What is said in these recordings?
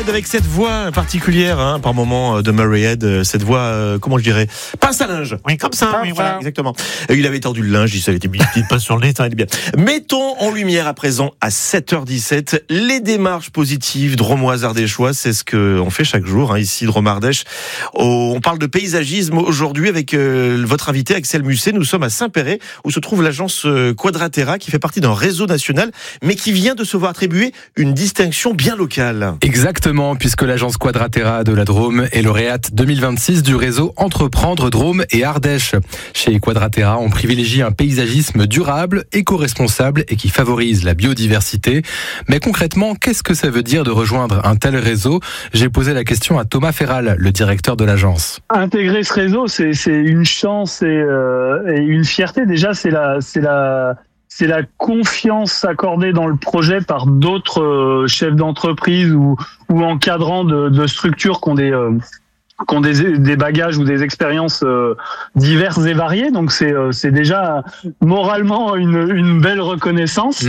Head avec cette voix particulière, par moment de Murray Head, cette voix, comment je dirais, pince à linge. Oui, comme ça, oui, voilà, exactement. Il avait tendu le linge, ça avait été pince sur le nez, ça allait bien. Mettons en lumière à présent à 7h17 les démarches positives drômoises ardéchoises, c'est ce qu'on fait chaque jour ici Drôme Ardèche. On parle de paysagisme aujourd'hui avec votre invité Axel Musset. Nous sommes à Saint-Péret où se trouve l'agence Quadratera qui fait partie d'un réseau national mais qui vient de se voir attribuer une distinction bien locale. Exactement, puisque l'agence Quadratera de la Drôme est lauréate 2026 du réseau Entreprendre Drôme et Ardèche. Chez Quadratera, on privilégie un paysagisme durable, éco-responsable et qui favorise la biodiversité. Mais concrètement, qu'est-ce que ça veut dire de rejoindre un tel réseau ? J'ai posé la question à Thomas Ferral, le directeur de l'agence. Intégrer ce réseau, c'est une chance et une fierté. Déjà, c'est la confiance accordée dans le projet par d'autres chefs d'entreprise ou encadrants de structures qui ont des bagages ou des expériences diverses et variées. Donc c'est déjà moralement une belle reconnaissance.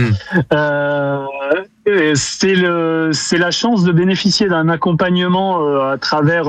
C'est la chance de bénéficier d'un accompagnement à travers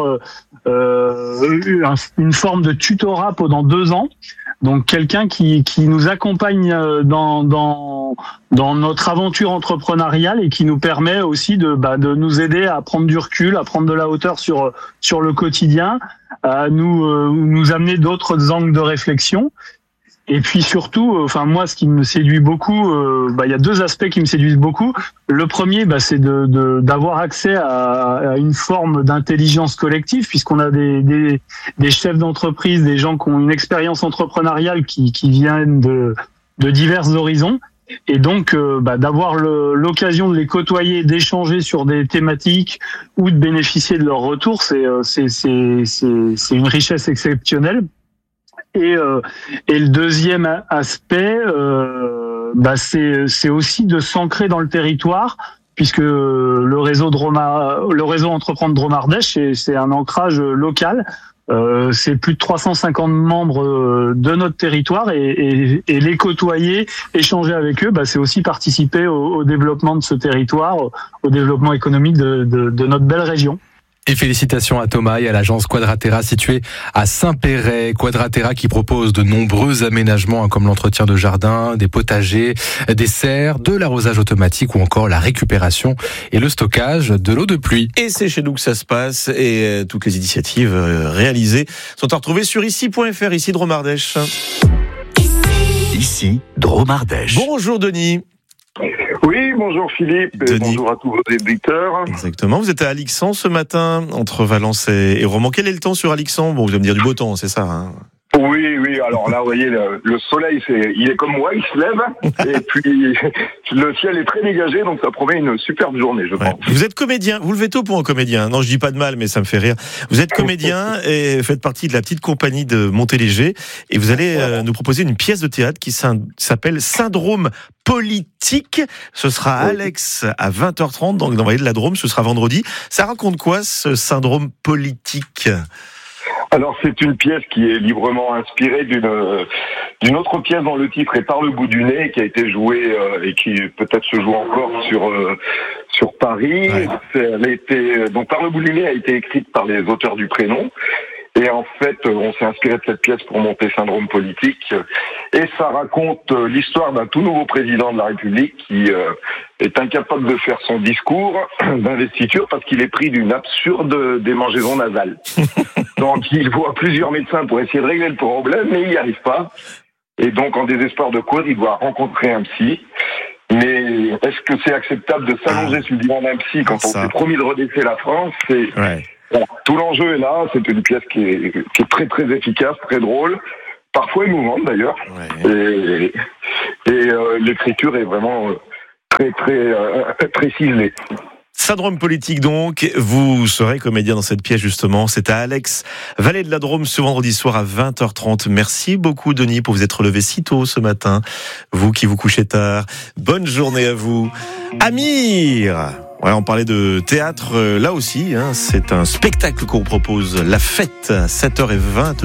une forme de tutorat pendant 2 ans. Donc quelqu'un qui nous accompagne dans notre aventure entrepreneuriale et qui nous permet aussi de nous aider à prendre du recul, à prendre de la hauteur sur le quotidien, à nous amener d'autres angles de réflexion. Et puis surtout, moi, ce qui me séduit beaucoup, il y a 2 aspects qui me séduisent beaucoup. Le premier, c'est d'avoir accès à une forme d'intelligence collective, puisqu'on a des chefs d'entreprise, des gens qui ont une expérience entrepreneuriale qui viennent de divers horizons. Et donc, d'avoir l'occasion de les côtoyer, d'échanger sur des thématiques ou de bénéficier de leur retour, c'est une richesse exceptionnelle. Et le deuxième aspect, c'est aussi de s'ancrer dans le territoire, puisque le réseau Entreprendre Drôme Ardèche, c'est un ancrage local. C'est plus de 350 membres de notre territoire et les côtoyer, échanger avec eux, c'est aussi participer au développement de ce territoire, au développement économique de notre belle région. Et félicitations à Thomas et à l'agence Quadratera située à Saint-Péret. Quadratera qui propose de nombreux aménagements comme l'entretien de jardins, des potagers, des serres, de l'arrosage automatique ou encore la récupération et le stockage de l'eau de pluie. Et c'est chez nous que ça se passe et toutes les initiatives réalisées sont à retrouver sur ici.fr, ici Drôme Ardèche. Ici Drôme Ardèche. Bonjour Denis. Oui, bonjour Philippe, et bonjour à tous vos éditeurs. Exactement, vous êtes à Alixan ce matin, entre Valence et Romans. Quel est le temps sur Alixan ? Bon, vous allez me dire du beau temps, c'est ça Oui, alors là, vous voyez, le soleil, il est comme moi, il se lève, et puis le ciel est très dégagé, donc ça promet une superbe journée, je pense. Vous êtes comédien, vous levez tôt pour un comédien. Non, je dis pas de mal, mais ça me fait rire. Vous êtes comédien et faites partie de la petite compagnie de Montéléger, et vous allez nous proposer une pièce de théâtre qui s'appelle Syndrome Politique. Ce sera Alex à 20h30, donc dans Vallée de la Drôme, ce sera vendredi. Ça raconte quoi, ce syndrome politique ? Alors c'est une pièce qui est librement inspirée d'une autre pièce dont le titre est Par le bout du nez, qui a été jouée et qui peut-être se joue encore sur Paris. Ouais. Donc Par le bout du nez a été écrite par les auteurs du prénom. Et en fait, on s'est inspiré de cette pièce pour monter Syndrome Politique. Et ça raconte l'histoire d'un tout nouveau président de la République qui est incapable de faire son discours d'investiture parce qu'il est pris d'une absurde démangeaison nasale. Donc il voit plusieurs médecins pour essayer de régler le problème, mais il n'y arrive pas. Et donc en désespoir de cause, il doit rencontrer un psy. Mais est-ce que c'est acceptable de s'allonger sur le divan d'un psy quand on s'est promis de redresser la France ? Bon, tout l'enjeu est là, c'est une pièce qui est très très efficace, très drôle, parfois émouvante d'ailleurs, et l'écriture est vraiment très très ciselée. Syndrome politique donc, vous serez comédien dans cette pièce justement, c'est à Alex, Vallée de la Drôme ce vendredi soir à 20h30. Merci beaucoup Denis pour vous être levé si tôt ce matin, vous qui vous couchez tard, bonne journée à vous. Amir, on parlait de théâtre là aussi, c'est un spectacle qu'on propose, La Fête à 7h20.